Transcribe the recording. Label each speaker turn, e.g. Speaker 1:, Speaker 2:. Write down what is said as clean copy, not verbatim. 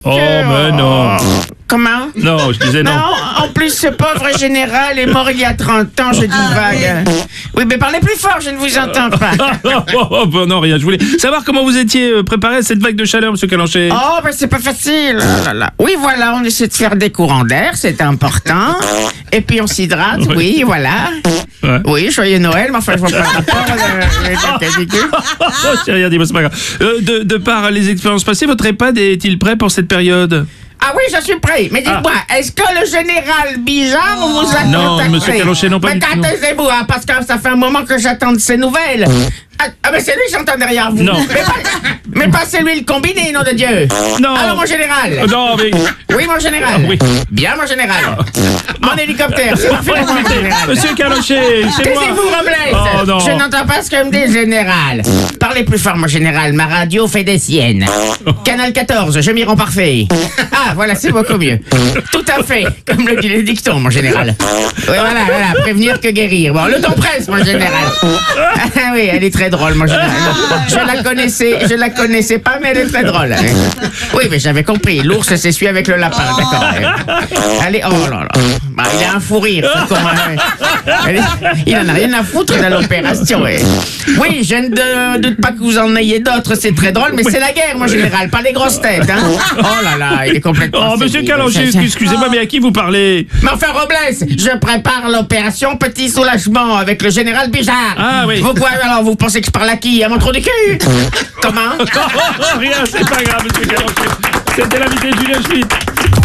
Speaker 1: Oh, mais non.
Speaker 2: Comment?
Speaker 1: Non, je disais non.
Speaker 2: Non, en plus, ce pauvre général est mort il y a 30 ans, je divague. Oui, mais parlez plus fort, je ne vous entends pas.
Speaker 1: Non, rien. Je voulais savoir comment vous étiez préparé à cette vague de chaleur, monsieur Calanché.
Speaker 2: Oh, ben c'est pas facile. Oh là là. Oui, voilà, on essaie de faire des courants d'air, c'est important. Et puis on s'hydrate, oui, voilà.
Speaker 1: Ouais.
Speaker 2: Oui, joyeux Noël, mais enfin, je vois pas le rapport avec la canicule.
Speaker 1: J'ai rien dit, mais c'est pas grave. De par les expériences passées, votre EHPAD est-il prêt pour cette période?
Speaker 2: Ah oui, je suis prêt. Mais dites-moi, est-ce que le général Bijard vous a
Speaker 1: Non,
Speaker 2: contacté?
Speaker 1: monsieur Calanché, non, pas
Speaker 2: mais
Speaker 1: du tout.
Speaker 2: taisez-vous, hein, parce que ça fait un moment que j'attends de ces nouvelles. Ah, mais c'est lui, j'entends derrière vous.
Speaker 1: Non.
Speaker 2: Mais passez-lui le combiné, nom de Dieu.
Speaker 1: Non.
Speaker 2: Alors, mon général.
Speaker 1: Non, mais...
Speaker 2: Oui, mon général.
Speaker 1: Oui.
Speaker 2: Bien, mon général. Mon hélicoptère, c'est parfait pour moi, mon général.
Speaker 1: Monsieur Calanché, c'est moi.
Speaker 2: Taisez-vous, Robles.
Speaker 1: Oh, non.
Speaker 2: Je n'entends pas ce que me dit le général. Parlez plus fort, mon général. Ma radio fait des siennes. Canal 14, je m'y rends parfait. Ah, voilà, c'est beaucoup mieux. Tout à fait, comme le dit le dicton, mon général. Oui, voilà, prévenir que guérir. Bon, le temps presse, mon général. Ah oui, elle est très drôle, mon général. Je la connaissais pas, mais elle est très drôle. Oui, mais j'avais compris. L'ours s'essuie avec le lapin, d'accord. Allez, oh là là. Bah, il a un fou rire, ce con, hein. Il en a rien à foutre de l'opération. Oui, je ne doute pas que vous en ayez d'autres, c'est très drôle, mais c'est la guerre, mon général, pas les grosses têtes, hein. Oh là là, il est complètement...
Speaker 1: Oh, monsieur Calanché, excusez-moi, mais à qui vous parlez?
Speaker 2: Mais enfin, Robles, je prépare l'opération Petit Soulagement avec le général Bijard.
Speaker 1: Ah oui.
Speaker 2: Alors, vous pensez que je parle à qui? À mon trou du cul? Comment?
Speaker 1: Rien, c'est pas grave, monsieur Calanché. C'était l'invité de Julien Schmitt.